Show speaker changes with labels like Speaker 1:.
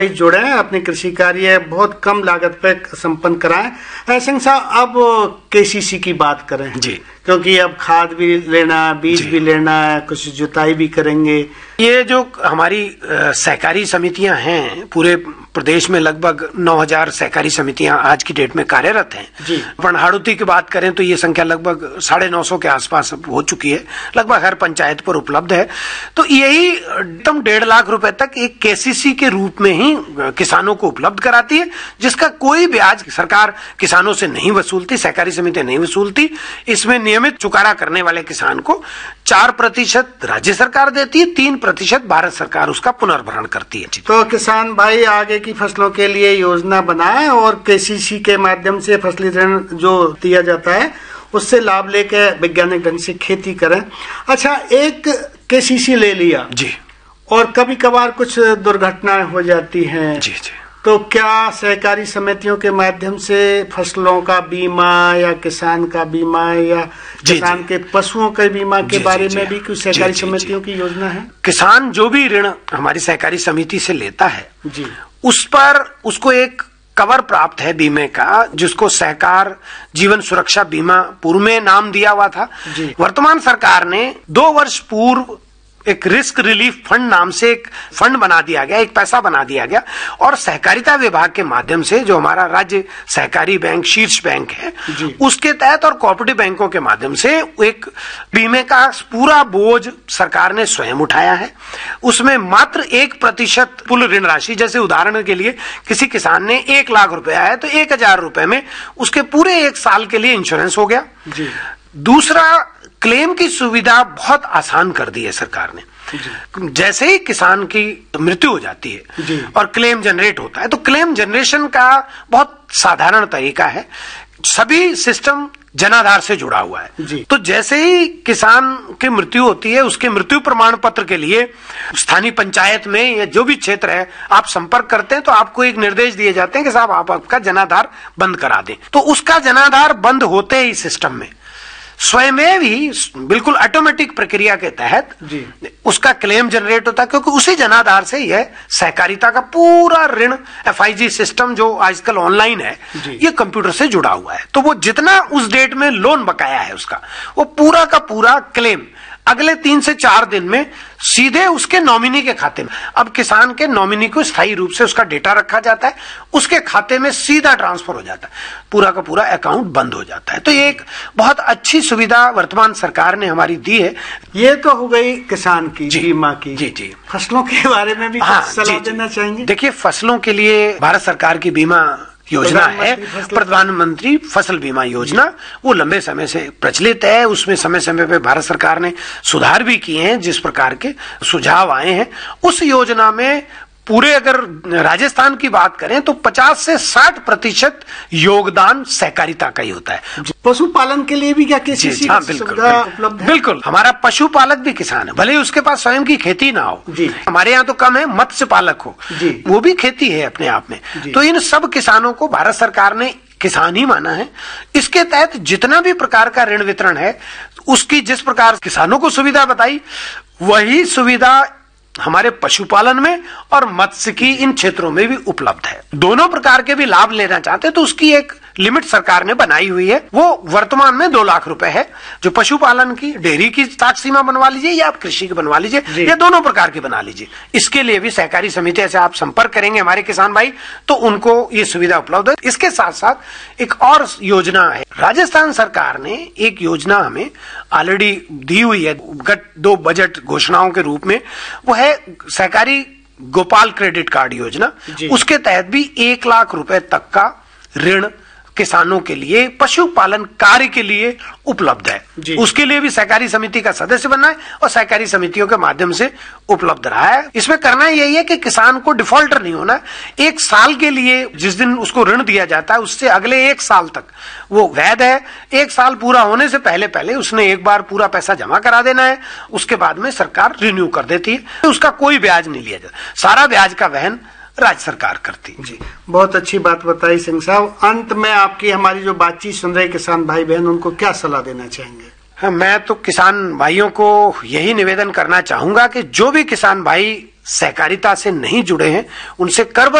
Speaker 1: जुड़े हैं, अपने कृषि कार्य बहुत कम लागत पे संपन्न कराएं। सिंह साहब, अब केसीसी की बात करें जी, क्योंकि अब खाद भी लेना है, बीज भी लेना है, कुछ जुताई भी करेंगे।
Speaker 2: ये जो हमारी सहकारी समितियां हैं, पूरे प्रदेश में लगभग 9000 सहकारी समितियां आज की डेट में कार्यरत हैं। अपन हाड़ौती की बात करें तो ये संख्या लगभग 950 के आसपास हो चुकी है, लगभग हर पंचायत पर उपलब्ध है। तो यही एकदम 1.5 लाख रुपए तक एक केसीसी के रूप में ही किसानों को उपलब्ध कराती है, जिसका कोई ब्याज सरकार किसानों से नहीं वसूलती, सहकारी समितियां नहीं वसूलती। इसमें नियमित चुकारा करने वाले किसान को 4% राज्य सरकार देती है, 3% भारत सरकार उसका पुनर्भरण करती है।
Speaker 1: तो किसान भाई आगे की फसलों के लिए योजना बनाए और केसीसी के माध्यम से फसली ऋण जो दिया जाता है उससे लाभ लेके वैज्ञानिक ढंग से खेती करें। अच्छा, एक केसीसी ले लिया जी और कभी कभार कुछ दुर्घटनाएं हो जाती हैं जी, तो क्या सहकारी समितियों के माध्यम से फसलों का बीमा या किसान का बीमा या किसान के पशुओं के बीमा के बारे में भी कुछ सहकारी समितियों की योजना है?
Speaker 2: किसान जो भी ऋण हमारी सहकारी समिति से लेता है जी, उस पर उसको एक कवर प्राप्त है बीमे का, जिसको सहकार जीवन सुरक्षा बीमा पूर्व में नाम दिया हुआ था। वर्तमान सरकार ने 2 वर्ष पूर्व एक रिस्क रिलीफ फंड नाम से एक फंड बना दिया गया, एक पैसा बना दिया गया, और सहकारिता विभाग के माध्यम से जो हमारा राज्य सहकारी बैंक शीर्ष बैंक है उसके तहत और कोऑपरेटिव बैंकों के माध्यम से एक बीमे का पूरा बोझ सरकार ने स्वयं उठाया है। उसमें मात्र 1% कुल ऋण राशि, जैसे उदाहरण के लिए किसी किसान ने 1 लाख रुपया है तो 1000 रुपए में उसके पूरे 1 साल के लिए इंश्योरेंस हो गया। दूसरा, क्लेम की सुविधा बहुत आसान कर दी है सरकार ने। जैसे ही किसान की मृत्यु हो जाती है और क्लेम जनरेट होता है, तो क्लेम जनरेशन का बहुत साधारण तरीका है, सभी सिस्टम जनाधार से जुड़ा हुआ है। तो जैसे ही किसान की मृत्यु होती है, उसके मृत्यु प्रमाण पत्र के लिए स्थानीय पंचायत में या जो भी क्षेत्र है आप संपर्क करते हैं, तो आपको एक निर्देश दिए जाते हैं कि साहब आप आपका जनाधार बंद करा दें। तो उसका जनाधार बंद होते ही सिस्टम में स्वयं ही बिल्कुल ऑटोमेटिक प्रक्रिया के तहत उसका क्लेम जनरेट होता है, क्योंकि उसी जनाधार से यह सहकारिता का पूरा ऋण FIG सिस्टम जो आजकल ऑनलाइन है, ये कंप्यूटर से जुड़ा हुआ है। तो वो जितना उस डेट में लोन बकाया है उसका, वो पूरा का पूरा क्लेम अगले 3 से 4 दिन में सीधे उसके नॉमिनी के खाते में, अब किसान के नॉमिनी को स्थायी रूप से उसका डेटा रखा जाता है, उसके खाते में सीधा ट्रांसफर हो जाता है, पूरा का पूरा अकाउंट बंद हो जाता है। तो ये एक बहुत अच्छी सुविधा वर्तमान सरकार ने हमारी दी है।
Speaker 1: ये तो हो गई किसान की बीमा की।
Speaker 2: जी।
Speaker 1: फसलों के बारे में भी सलाह देना चाहेंगे?
Speaker 2: देखिए, फसलों के लिए भारत सरकार की बीमा योजना है, प्रधानमंत्री फसल बीमा योजना। वो लंबे समय से प्रचलित है, उसमें समय समय पे भारत सरकार ने सुधार भी किए हैं, जिस प्रकार के सुझाव आए हैं उस योजना में पूरे अगर राजस्थान की बात करें तो 50 से 60% योगदान सहकारिता का ही होता है।
Speaker 1: पशुपालन के लिए भी क्या केसीसी सुविधा उपलब्ध है? बिल्कुल,
Speaker 2: हमारा पशुपालक भी किसान है, भले उसके पास स्वयं की खेती ना हो। हमारे यहाँ तो कम है, मत्स्य पालक हो, वो भी खेती है अपने आप में। तो इन सब किसानों को भारत सरकार ने किसान ही माना है। इसके तहत जितना भी प्रकार का ऋण वितरण है, उसकी जिस प्रकार किसानों को सुविधा बताई, वही सुविधा हमारे पशुपालन में और मत्स्य की इन क्षेत्रों में भी उपलब्ध है। दोनों प्रकार के भी लाभ लेना चाहते हैं तो उसकी एक लिमिट सरकार ने बनाई हुई है। वो वर्तमान में 2 लाख रुपए है, जो पशुपालन की, डेयरी की ताक सीमा बनवा लीजिए या आप कृषि की बनवा लीजिए, या दोनों प्रकार की बना लीजिए। इसके लिए भी सहकारी समिति से आप संपर्क करेंगे हमारे किसान भाई, तो उनको ये सुविधा उपलब्ध है। इसके साथ साथ एक और योजना है, राजस्थान सरकार ने एक योजना हमें ऑलरेडी दी हुई है गत 2 बजट घोषणाओं के रूप में, वो है सहकारी गोपाल क्रेडिट कार्ड योजना। उसके तहत भी 1 लाख रुपए तक का ऋण किसानों के लिए पशुपालन कार्य के लिए उपलब्ध है। उसके लिए भी सहकारी समिति का सदस्य बनना है और सहकारी समितियों के माध्यम से उपलब्ध रहा है। इसमें करना यही है कि किसान को डिफॉल्टर नहीं होना। 1 साल के लिए जिस दिन उसको ऋण दिया जाता है, उससे अगले 1 साल तक वो वैध है। 1 साल पूरा होने से पहले उसने एक बार पूरा पैसा जमा करा देना है, उसके बाद में सरकार रिन्यू कर देती है। उसका कोई ब्याज नहीं लिया जाता, सारा ब्याज का वहन राज्य सरकार करती।
Speaker 1: जी, बहुत अच्छी बात बताई सिंह साहब। अंत में आपकी हमारी जो बातचीत सुन रहे किसान भाई बहन, उनको क्या सलाह देना चाहेंगे?
Speaker 2: मैं तो किसान भाइयों को यही निवेदन करना चाहूंगा कि जो भी किसान भाई सहकारिता से नहीं जुड़े हैं उनसे कर